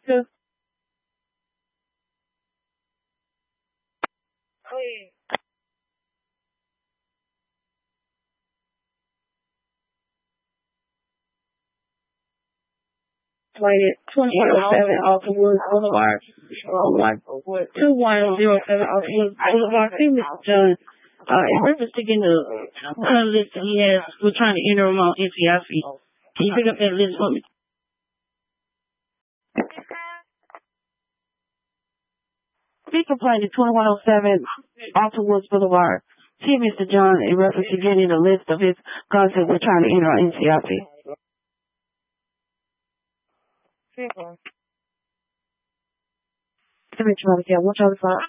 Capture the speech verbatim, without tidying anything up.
Good. Please. Twenty twenty-one oh seven Alta Woods Boulevard. Two one zero seven Alta Woods Boulevard. See, Mister John. Uh, in reference to getting the uh, list that he has, we're trying to enter him on N C I C. Can you pick up that list for me? Speak complaint to twenty-one oh seven Alta Woods Boulevard. See, Mister John, in reference to getting a list of his concepts we're trying to enter on N C I C. Come here, Charlie. Yeah, one Charlie five.